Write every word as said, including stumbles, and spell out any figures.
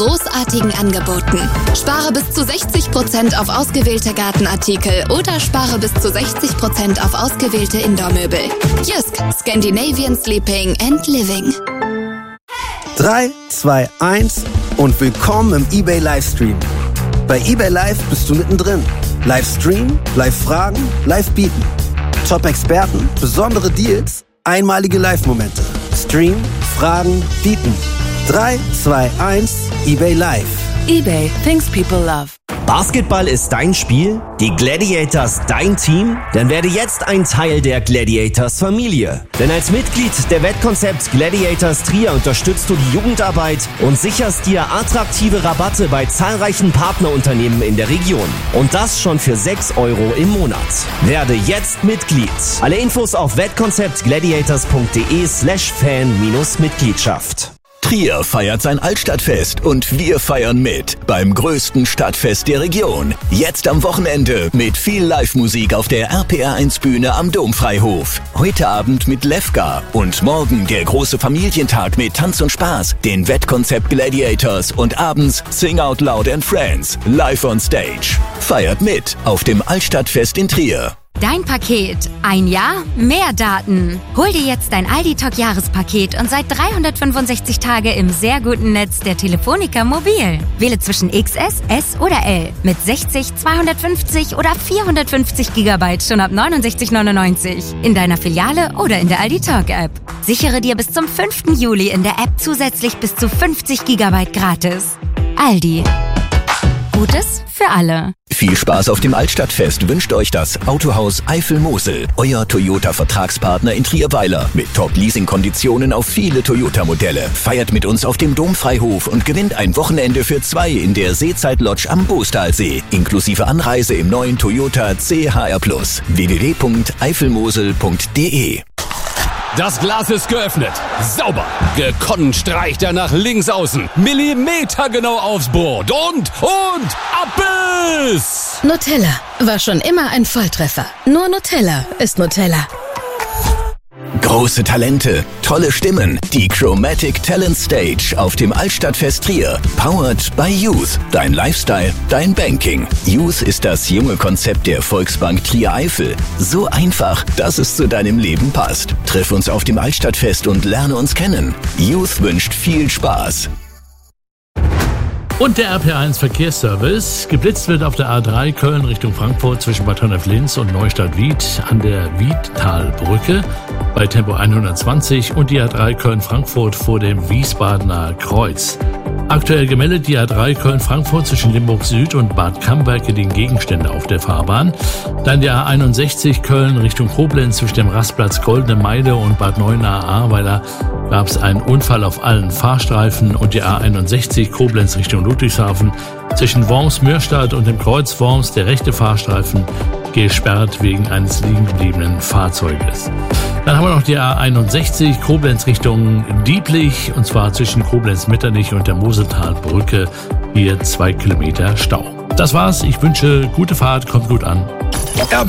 großartigen Angeboten. Spare bis zu sechzig Prozent auf ausgewählte Gartenartikel oder spare bis zu sechzig Prozent auf ausgewählte Indoor-Möbel. Jysk, Scandinavian Sleeping and Living. drei, zwei, eins und willkommen im eBay Livestream. Bei eBay Live bist du mittendrin. Livestream, Live-Fragen, Live-Bieten. Top-Experten, besondere Deals, einmalige Live-Momente. Stream, Fragen, Bieten. drei, zwei, eins, eBay Live. eBay, things people love. Basketball ist dein Spiel? Die Gladiators dein Team? Dann werde jetzt ein Teil der Gladiators Familie. Denn als Mitglied der Wettkonzept Gladiators Trier unterstützt du die Jugendarbeit und sicherst dir attraktive Rabatte bei zahlreichen Partnerunternehmen in der Region. Und das schon für sechs Euro im Monat. Werde jetzt Mitglied. Alle Infos auf wettkonzeptgladiators.de slash fan-mitgliedschaft. Trier feiert sein Altstadtfest und wir feiern mit beim größten Stadtfest der Region. Jetzt am Wochenende mit viel Live-Musik auf der R P R eins Bühne am Domfreihof. Heute Abend mit Lefka und morgen der große Familientag mit Tanz und Spaß, den Wettkonzept Gladiators und abends Sing Out Loud and Friends live on stage. Feiert mit auf dem Altstadtfest in Trier. Dein Paket. Ein Jahr, mehr Daten. Hol dir jetzt dein Aldi Talk Jahrespaket und seit dreihundertfünfundsechzig Tage im sehr guten Netz der Telefonica Mobil. Wähle zwischen X S, S oder L mit sechzig, zweihundertfünfzig oder vierhundertfünfzig Gigabyte schon ab neunundsechzig neunundneunzig in deiner Filiale oder in der Aldi Talk App. Sichere dir bis zum fünften Juli in der App zusätzlich bis zu fünfzig Gigabyte gratis. Aldi. Gutes für alle. Viel Spaß auf dem Altstadtfest wünscht euch das Autohaus Eifel-Mosel, euer Toyota-Vertragspartner in Trierweiler mit Top-Leasing-Konditionen auf viele Toyota-Modelle. Feiert mit uns auf dem Domfreihof und gewinnt ein Wochenende für zwei in der Seezeit-Lodge am Boostalsee, inklusive Anreise im neuen Toyota C H R Plus. w w w punkt eifelmosel punkt d e. Das Glas ist geöffnet. Sauber. Gekonnt streicht er nach links außen. Millimetergenau aufs Brot. Und, und, Abbiss! Nutella war schon immer ein Volltreffer. Nur Nutella ist Nutella. Große Talente, tolle Stimmen, die Chromatic Talent Stage auf dem Altstadtfest Trier. Powered by Youth, dein Lifestyle, dein Banking. Youth ist das junge Konzept der Volksbank Trier-Eifel. So einfach, dass es zu deinem Leben passt. Triff uns auf dem Altstadtfest und lerne uns kennen. Youth wünscht viel Spaß. Und der R P eins Verkehrsservice. Geblitzt wird auf der A drei Köln Richtung Frankfurt zwischen Bad Honnef-Linz und Neustadt-Wied an der Wiedtalbrücke bei Tempo hundertzwanzig und die A drei Köln-Frankfurt vor dem Wiesbadener Kreuz. Aktuell gemeldet die A drei Köln-Frankfurt zwischen Limburg Süd und Bad Camberg liegen Gegenstände auf der Fahrbahn. Dann die A einundsechzig Köln Richtung Koblenz zwischen dem Rastplatz Goldene Meide und Bad Neuenahr-Ahrweiler gab es einen Unfall auf allen Fahrstreifen und die A einundsechzig Koblenz Richtung Ludwigshafen zwischen Worms-Mürstadt und dem Kreuz Worms der rechte Fahrstreifen gesperrt wegen eines liegen gebliebenen Fahrzeuges. Dann haben wir noch die A einundsechzig Koblenz Richtung Dieblich und zwar zwischen Koblenz-Metternich und der Moseltalbrücke hier zwei Kilometer Stau. Das war's. Ich wünsche gute Fahrt, kommt gut an. R